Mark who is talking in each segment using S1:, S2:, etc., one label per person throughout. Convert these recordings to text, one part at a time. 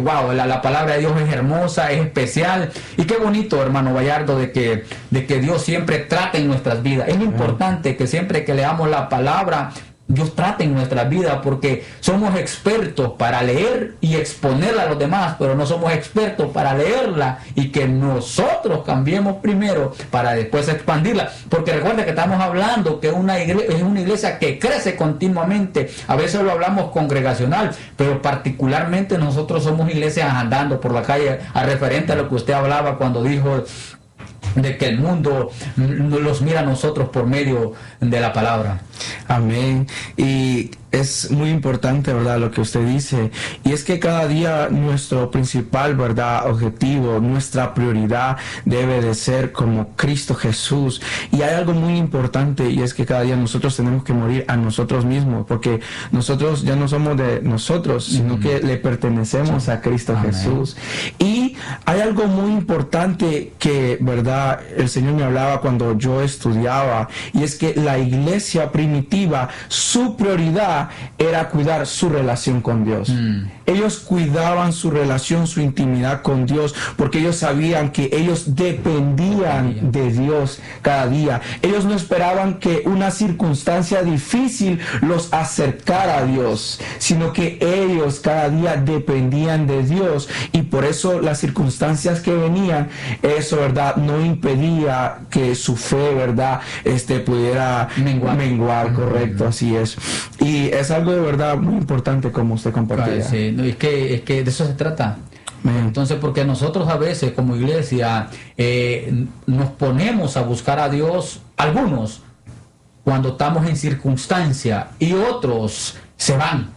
S1: wow, la palabra de Dios es hermosa, es especial. Y qué bonito, hermano Bayardo, de que Dios siempre trate en nuestras vidas. Es importante que siempre que leamos la palabra, Dios trate en nuestras vidas, porque somos expertos para leer y exponerla a los demás, pero no somos expertos para leerla y que nosotros cambiemos primero para después expandirla. Porque recuerda que estamos hablando que es una iglesia que crece continuamente. A veces lo hablamos congregacional, pero particularmente nosotros somos iglesias andando por la calle, a referente a lo que usted hablaba cuando dijo de que el mundo los mira a nosotros por medio de la palabra.
S2: Amén. Y es muy importante, ¿verdad?, lo que usted dice. Y es que cada día nuestro principal, ¿verdad?, objetivo, nuestra prioridad debe de ser como Cristo Jesús. Y hay algo muy importante, y es que cada día nosotros tenemos que morir a nosotros mismos, porque nosotros ya no somos de nosotros, sino que le pertenecemos a Cristo Jesús. Y hay algo muy importante que, ¿verdad?, el Señor me hablaba cuando yo estudiaba, y es que la iglesia primitiva, su prioridad era cuidar su relación con Dios. Ellos cuidaban su relación, su intimidad con Dios, porque ellos sabían que ellos dependían de Dios cada día. Ellos no esperaban que una circunstancia difícil los acercara a Dios, sino que ellos cada día dependían de Dios, y por eso las circunstancias que venían, eso, ¿verdad?, no impedía que su fe, ¿verdad?, pudiera menguar, correcto, así es. Y es algo de verdad muy importante, como usted compartía.
S1: Sí, no, es que de eso se trata. Entonces, porque nosotros a veces como iglesia nos ponemos a buscar a Dios, algunos cuando estamos en circunstancia, y otros se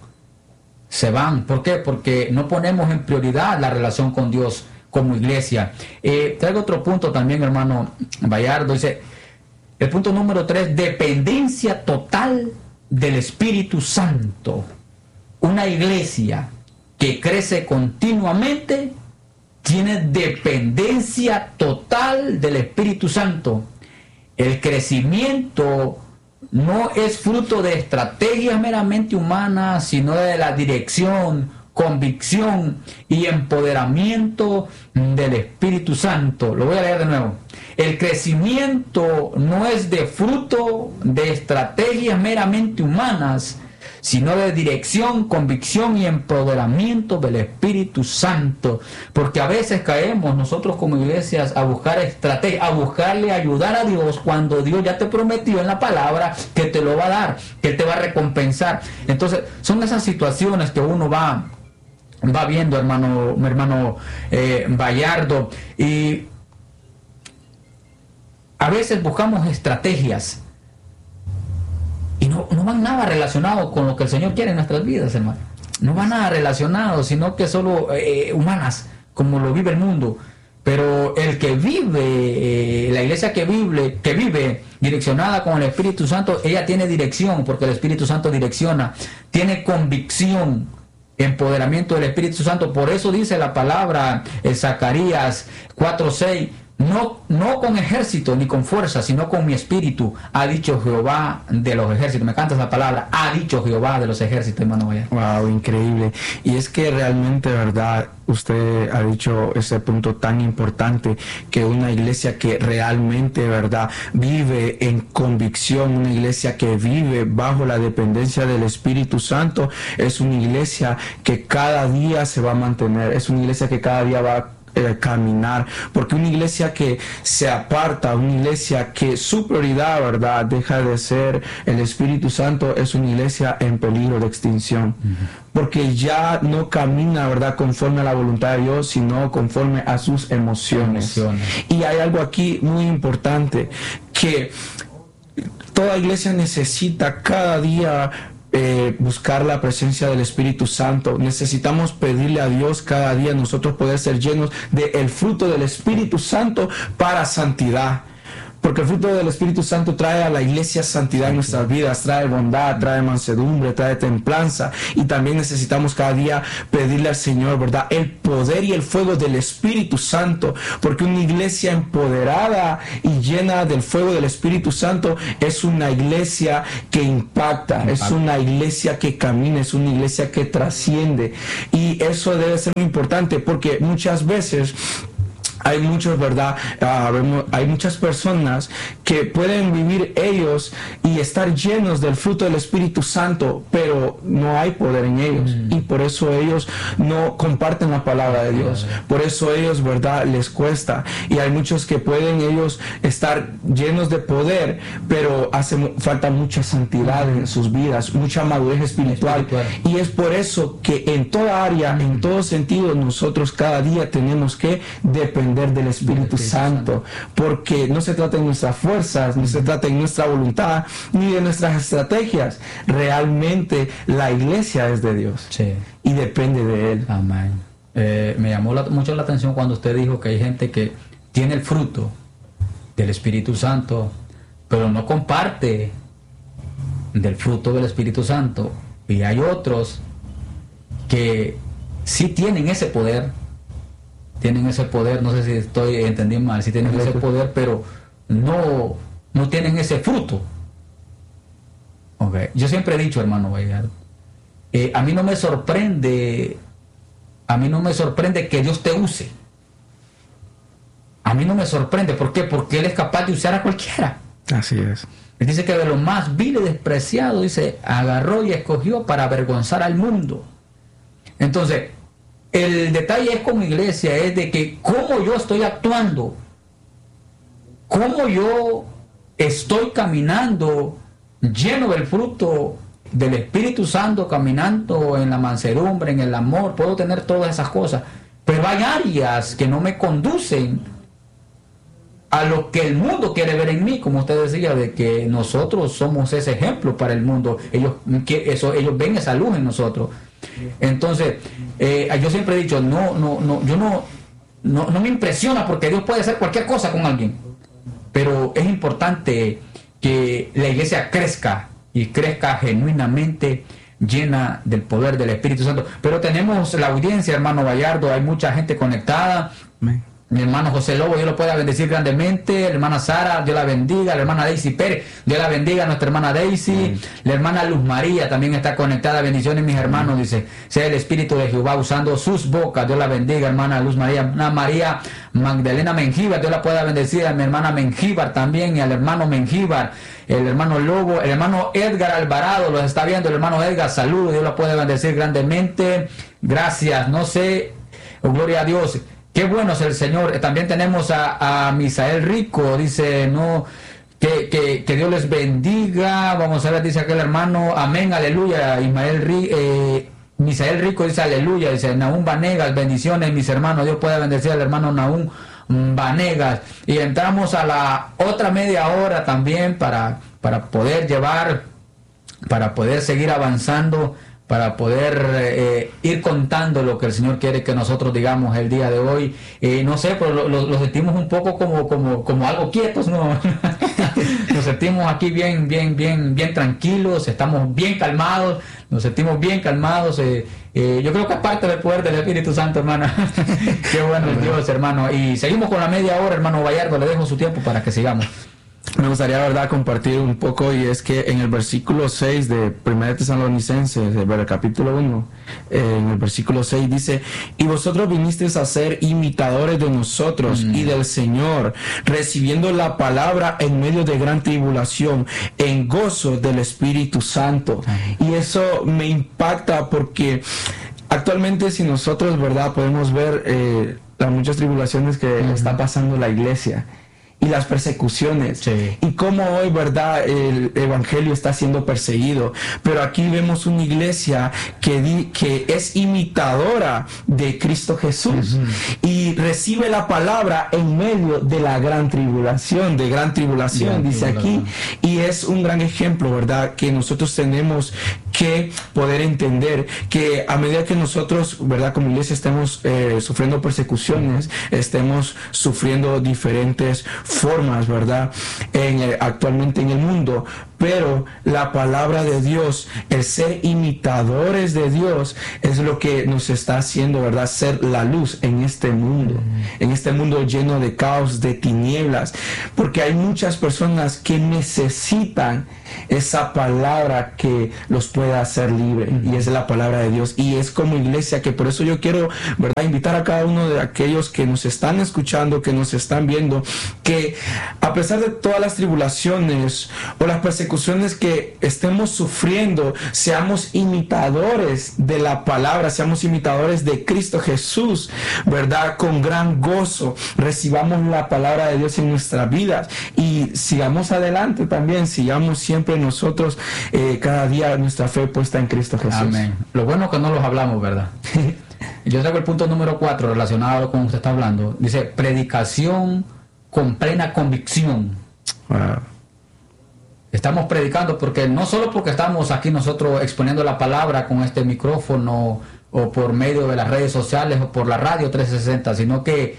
S1: van. ¿Por qué? Porque no ponemos en prioridad la relación con Dios como iglesia. Traigo otro punto también, hermano Bayardo. Dice, el punto número 3, dependencia total del Espíritu Santo. Una iglesia que crece continuamente tiene dependencia total del Espíritu Santo. El crecimiento no es fruto de estrategias meramente humanas, sino de la dirección, convicción y empoderamiento del Espíritu Santo. Lo voy a leer de nuevo. El crecimiento no es de fruto de estrategias meramente humanas, sino de dirección, convicción y empoderamiento del Espíritu Santo. Porque a veces caemos nosotros como iglesias a buscar estrategias, a buscarle ayudar a Dios, cuando Dios ya te prometió en la palabra que te lo va a dar, que Él te va a recompensar. Entonces, son esas situaciones que uno va viendo, hermano Bayardo, y a veces buscamos estrategias y no van nada relacionado con lo que el Señor quiere en nuestras vidas, hermano. No van nada relacionado, sino que solo humanas, como lo vive el mundo. Pero el que vive, la iglesia que vive direccionada con el Espíritu Santo, ella tiene dirección, porque el Espíritu Santo direcciona, tiene convicción, empoderamiento del Espíritu Santo. Por eso dice la palabra en Zacarías 4:6, no con ejército ni con fuerza, sino con mi espíritu, ha dicho Jehová de los ejércitos. Me encanta esa palabra, ha dicho Jehová de los ejércitos, hermano.
S2: Wow, increíble. Y es que realmente, verdad, usted ha dicho ese punto tan importante, que una iglesia que realmente, verdad, vive en convicción, una iglesia que vive bajo la dependencia del Espíritu Santo, es una iglesia que cada día se va a mantener, es una iglesia que cada día va a caminar, porque una iglesia que se aparta, una iglesia que su prioridad, verdad, deja de ser el Espíritu Santo, es una iglesia en peligro de extinción, porque ya no camina, verdad, conforme a la voluntad de Dios, sino conforme a sus emociones. Y hay algo aquí muy importante, que toda iglesia necesita cada día buscar la presencia del Espíritu Santo. Necesitamos pedirle a Dios cada día nosotros poder ser llenos del fruto del Espíritu Santo para santidad. Porque el fruto del Espíritu Santo trae a la iglesia santidad en nuestras vidas, trae bondad, trae mansedumbre, trae templanza, y también necesitamos cada día pedirle al Señor, ¿verdad?, el poder y el fuego del Espíritu Santo, porque una iglesia empoderada y llena del fuego del Espíritu Santo es una iglesia que impacta, es una iglesia que camina, es una iglesia que trasciende, y eso debe ser muy importante, porque muchas veces hay muchos, ¿verdad? Hay muchas personas que pueden vivir ellos y estar llenos del fruto del Espíritu Santo, pero no hay poder en ellos, y por eso ellos no comparten la palabra de Dios, por eso ellos, ¿verdad?, les cuesta. Y hay muchos que pueden ellos estar llenos de poder, pero hace falta mucha santidad en sus vidas, mucha madurez espiritual, y es por eso que en toda área, en todo sentido, nosotros cada día tenemos que depender del Espíritu Santo, porque no se trata de nuestras fuerzas, no se trata de nuestra voluntad, ni de nuestras estrategias. Realmente la iglesia es de Dios, sí, y depende de Él.
S1: Amén. Me llamó mucho la atención cuando usted dijo que hay gente que tiene el fruto del Espíritu Santo, pero no comparte del fruto del Espíritu Santo, y hay otros que sí tienen ese poder, no sé si estoy entendiendo mal, si tienen ese poder, pero no tienen ese fruto. Okay. Yo siempre he dicho, hermano Bayardo, a mí no me sorprende que Dios te use. A mí no me sorprende. ¿Por qué? Porque Él es capaz de usar a cualquiera.
S2: Así es.
S1: Él dice que de lo más vil y despreciado, dice, agarró y escogió para avergonzar al mundo. Entonces, el detalle es como iglesia, es de que cómo yo estoy actuando, cómo yo estoy caminando lleno del fruto del Espíritu Santo, caminando en la mansedumbre, en el amor. Puedo tener todas esas cosas, pero hay áreas que no me conducen a lo que el mundo quiere ver en mí, como usted decía, de que nosotros somos ese ejemplo para el mundo. Ellos ven esa luz en nosotros. Entonces, yo siempre he dicho, yo no me impresiona, porque Dios puede hacer cualquier cosa con alguien, pero es importante que la iglesia crezca, y crezca genuinamente llena del poder del Espíritu Santo. Pero tenemos la audiencia, hermano Bayardo, hay mucha gente conectada. Amén. Mi hermano José Lobo, Dios lo pueda bendecir grandemente. La hermana Sara, Dios la bendiga. La hermana Daisy Pérez, Dios la bendiga. Nuestra hermana Daisy. La hermana Luz María también está conectada. Bendiciones, mis hermanos. Dice, sea el Espíritu de Jehová usando sus bocas. Dios la bendiga, hermana Luz María. Hermana María Magdalena Mengíbar, Dios la pueda bendecir. A mi hermana Mengíbar también, y al hermano Mengíbar, el hermano Lobo, el hermano Edgar Alvarado, los está viendo. El hermano Edgar, saludos. Dios la pueda bendecir grandemente. Gracias. No sé, oh, gloria a Dios. Qué bueno es el Señor. También tenemos a Misael Rico, dice, no, que Dios les bendiga. Vamos a ver, dice aquel hermano, amén, aleluya. Misael Rico dice aleluya, dice Nahum Vanegas, bendiciones mis hermanos, Dios puede bendecir al hermano Nahum Vanegas. Y entramos a la otra media hora también para poder seguir avanzando, para poder ir contando lo que el Señor quiere que nosotros digamos el día de hoy. No sé, pero lo sentimos un poco como algo quietos, ¿no? Nos sentimos aquí bien tranquilos, estamos bien calmados, nos sentimos bien calmados. Yo creo que es parte del poder del Espíritu Santo, hermano. Qué bueno es Dios, hermano. Y seguimos con la media hora, hermano Bayardo, le dejo su tiempo para que sigamos.
S2: Me gustaría, verdad, compartir un poco, y es que en el versículo 6 de 1 Tesalonicenses, del capítulo 1, en el versículo 6 dice, y vosotros vinisteis a ser imitadores de nosotros y del Señor, recibiendo la palabra en medio de gran tribulación, en gozo del Espíritu Santo. Y eso me impacta, porque actualmente, si nosotros, verdad, podemos ver las muchas tribulaciones que está pasando la iglesia, y las persecuciones, sí, y cómo hoy, verdad, el evangelio está siendo perseguido, pero aquí vemos una iglesia que es imitadora de Cristo Jesús, y recibe la palabra en medio de la gran tribulación, dice aquí, y es un gran ejemplo, verdad, que nosotros tenemos que poder entender que a medida que nosotros, verdad, como iglesia estemos sufriendo persecuciones, estemos sufriendo diferentes formas, ¿verdad? Actualmente en el mundo. Pero la palabra de Dios, el ser imitadores de Dios, es lo que nos está haciendo, ¿verdad? Ser la luz en este mundo, en este mundo lleno de caos, de tinieblas, porque hay muchas personas que necesitan esa palabra que los pueda hacer libres, y es la palabra de Dios. Y es como iglesia que por eso yo quiero, ¿verdad?, invitar a cada uno de aquellos que nos están escuchando, que nos están viendo, que a pesar de todas las tribulaciones o las persecuciones que estemos sufriendo, seamos imitadores de la palabra, seamos imitadores de Cristo Jesús, ¿verdad? Con gran gozo recibamos la palabra de Dios en nuestras vidas y sigamos adelante también, sigamos siempre nosotros cada día nuestra fe puesta en Cristo Jesús.
S1: Amén. Lo bueno es que no los hablamos, ¿verdad? Yo traigo el punto número 4 relacionado con lo que usted está hablando. Dice, predicación con plena convicción.
S2: Wow.
S1: Estamos predicando porque no solo porque estamos aquí nosotros exponiendo la palabra con este micrófono o por medio de las redes sociales o por la radio 360, sino que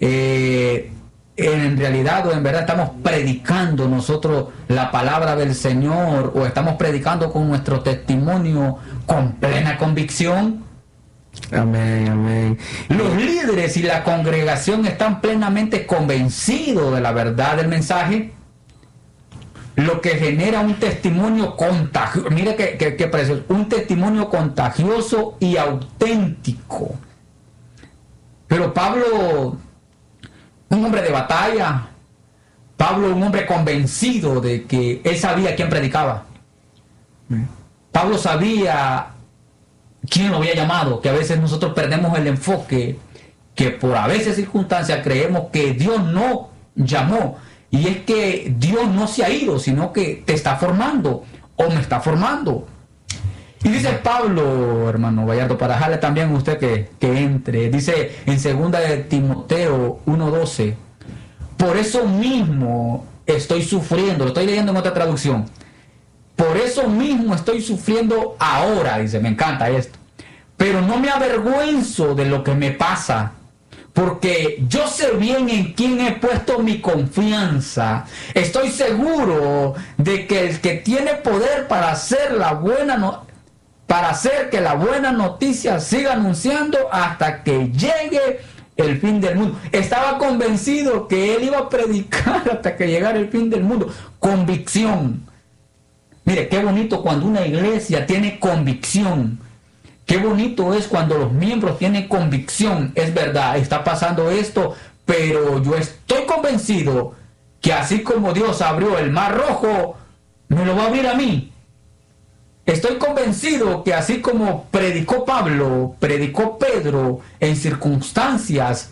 S1: en realidad o en verdad estamos predicando nosotros la palabra del Señor, o estamos predicando con nuestro testimonio con plena convicción.
S2: Amén, amén.
S1: Los líderes y la congregación están plenamente convencidos de la verdad del mensaje, lo que genera un testimonio contagioso. Mire qué precioso, un testimonio contagioso y auténtico. Pero Pablo, un hombre de batalla, Pablo, un hombre convencido de que él sabía quién predicaba. Pablo sabía quién lo había llamado, que a veces nosotros perdemos el enfoque, que por a veces circunstancias creemos que Dios no llamó. Y es que Dios no se ha ido, sino que te está formando o me está formando. Y dice Pablo, hermano Bayardo, para dejarle también a usted que entre, dice en 2 de Timoteo 1:12, por eso mismo estoy sufriendo, lo estoy leyendo en otra traducción, por eso mismo estoy sufriendo ahora, dice, me encanta esto, pero no me avergüenzo de lo que me pasa, porque yo sé bien en quién he puesto mi confianza. Estoy seguro de que el que tiene poder para hacer para hacer que la buena noticia siga anunciando hasta que llegue el fin del mundo. Estaba convencido que él iba a predicar hasta que llegara el fin del mundo. Convicción. Mire, qué bonito cuando una iglesia tiene convicción. Qué bonito es cuando los miembros tienen convicción. Es verdad, está pasando esto, pero yo estoy convencido que así como Dios abrió el mar rojo, me lo va a abrir a mí. Estoy convencido que así como predicó Pablo, predicó Pedro en circunstancias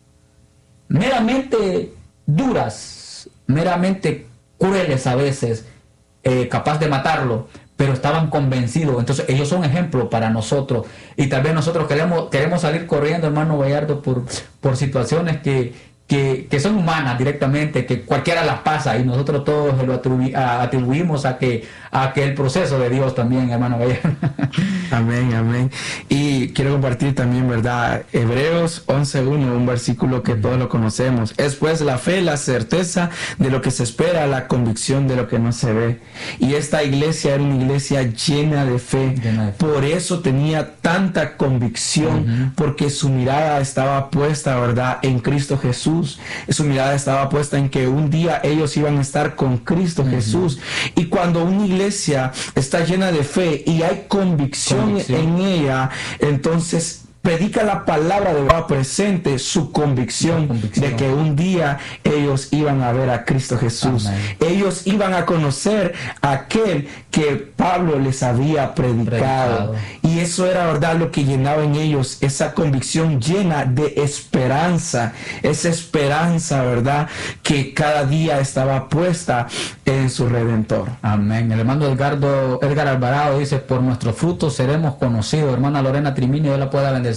S1: meramente duras, meramente crueles a veces, capaz de matarlo, pero estaban convencidos. Entonces ellos son ejemplo para nosotros, y tal vez nosotros queremos salir corriendo, hermano Bayardo, por situaciones que son humanas directamente, que cualquiera las pasa, y nosotros todos lo atribuimos a que el proceso de Dios también, hermano Bayardo.
S2: Amén, amén. Y quiero compartir también, ¿verdad? Hebreos 11:1, un versículo que todos lo conocemos. Es pues la fe, la certeza de lo que se espera, la convicción de lo que no se ve. Y esta iglesia era una iglesia llena de fe. Por eso tenía tanta convicción, porque su mirada estaba puesta, ¿verdad?, en Cristo Jesús. Su mirada estaba puesta en que un día ellos iban a estar con Cristo Jesús. Y cuando una iglesia está llena de fe y hay convicción en ella, entonces predica la palabra de Dios presente, su convicción de que un día ellos iban a ver a Cristo Jesús. Amén. Ellos iban a conocer a aquel que Pablo les había predicado. Y eso era, verdad, lo que llenaba en ellos, esa convicción llena de esperanza, esa esperanza, verdad, que cada día estaba puesta en su Redentor.
S1: Amén. El hermano Edgar Alvarado dice, por nuestros frutos seremos conocidos. Hermana Lorena Triminio, Dios la pueda bendecir,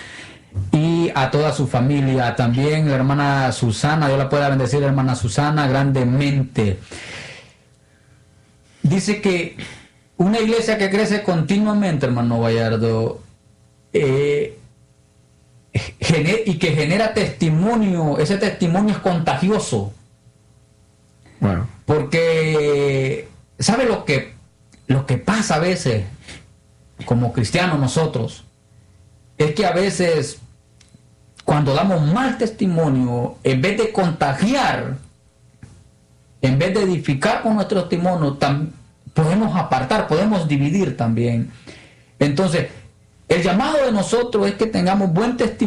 S1: y a toda su familia también. La hermana Susana, Dios la pueda bendecir, hermana Susana, grandemente. Dice que una iglesia que crece continuamente, hermano Bayardo, y que genera testimonio, ese testimonio es contagioso.
S2: Wow.
S1: Porque, ¿sabe lo que pasa a veces como cristianos nosotros? Es que a veces cuando damos mal testimonio, en vez de contagiar, en vez de edificar con nuestro testimonio, podemos apartar, podemos dividir también. Entonces, el llamado de nosotros es que tengamos buen testimonio